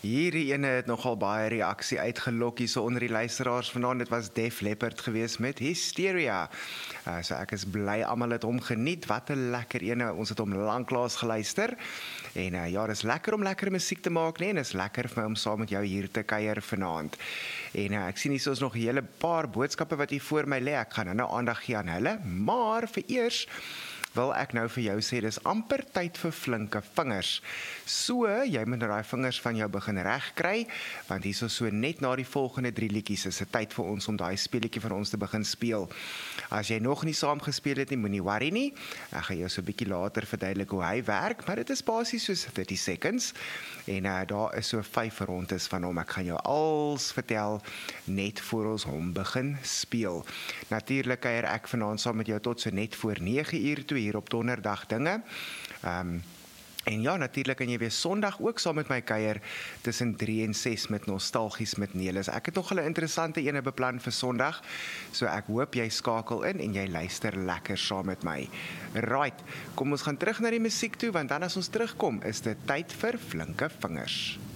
Hierdie ene het nogal baie reaksie uitgelok hier so onder die luisteraars vanaand. Dit was Def Leppard geweest met Hysteria. So ek is bly almal het hom geniet. Wat 'n lekker ene. Ons het hom lanklaas geluister. En ja, dis lekker om lekker musiek te maak, nee, en is lekker vir my om saam met jou hier te kuier vanaand. En ek sien hier is nog 'n hele paar boodskappe wat hier voor my lê. Ek gaan nou aandag gee aan hulle, maar vir eers wil ek nou vir jou sê, dis amper tyd vir flinke vingers. So, jy moet nou daai vingers van jou begin reg kry, want hier so net na die volgende 3 liedjies is dit tyd vir ons om daai speletjie van ons te begin speel. As jy nog nie saam gespeel het nie, moenie worry nie. Ek gaan jou so 'n bietjie later verduidelik hoe hy werk, maar dit is basies soos 30 seconds. En daar is so 5 rondes van hom. Ek gaan jou als vertel net voor ons hom begin speel. Natuurlik kuier ek vanaand saam met jou tot so net voor 9:00 toe hier op Donderdag dinge. En ja, natuurlik kan jy weer Sondag ook saam met my kuier tussen 3 en 6 met Nostalgies met Nelis. Ek het nog 'n interessante ene beplan vir Sondag, so ek hoop jy skakel in en jy luister lekker saam met my. Right, kom ons gaan terug na die musiek toe, want dan as ons terugkom, is dit tyd vir flinke vingers.